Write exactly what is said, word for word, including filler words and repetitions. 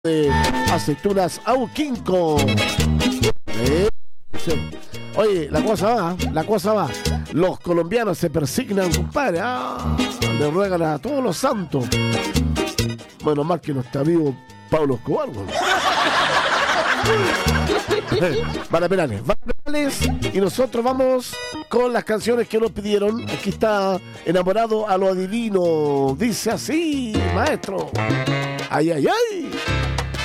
de aceitunas Auquinco. Eh, sí. Oye, la cosa va, la cosa va. Los colombianos se persignan, compadre. Ah, le ruegan a todos los santos. Bueno, más que no está vivo Pablo Escobar. Van a penales, van a penales. Y nosotros vamos con las canciones que nos pidieron. Aquí está Enamorado a lo Adivino. Dice así, maestro. Ay, ay, ay.